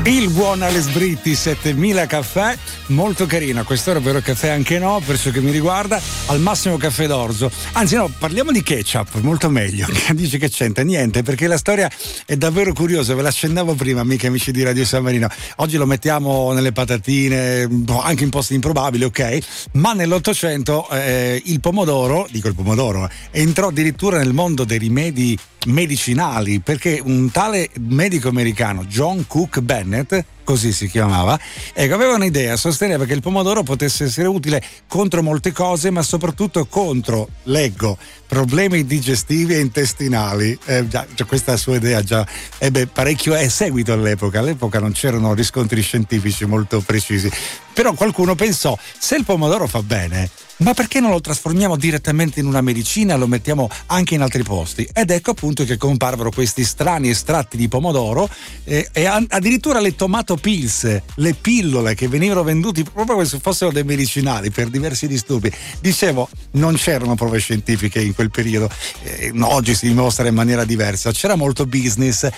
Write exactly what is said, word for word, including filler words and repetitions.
Il buon Alex Britti, settemila caffè, molto carino. A quest'ora però caffè anche no, per ciò che mi riguarda, al massimo caffè d'orzo. Anzi no, parliamo di ketchup, molto meglio. Dice che c'entra? Niente, perché la storia è davvero curiosa, ve la accennavo prima, amiche e amici di Radio San Marino. Oggi lo mettiamo nelle patatine, anche in posti improbabili, ok? Ma nell'Ottocento eh, il pomodoro, dico il pomodoro, entrò addirittura nel mondo dei rimedi medicinali, perché un tale medico americano, John Cook Bennett, così si chiamava, ecco, aveva un'idea, sosteneva che il pomodoro potesse essere utile contro molte cose, ma soprattutto contro, leggo, problemi digestivi e intestinali. Eh, già, già questa sua idea già ebbe parecchio è seguito all'epoca. All'epoca non c'erano riscontri scientifici molto precisi, però qualcuno pensò: se il pomodoro fa bene, ma perché non lo trasformiamo direttamente in una medicina e lo mettiamo anche in altri posti? Ed ecco appunto che comparvero questi strani estratti di pomodoro eh, e addirittura le tomato pills, le pillole che venivano venduti proprio come se fossero dei medicinali per diversi disturbi. Dicevo, non c'erano prove scientifiche in quel periodo, eh, oggi si dimostra in maniera diversa, c'era molto business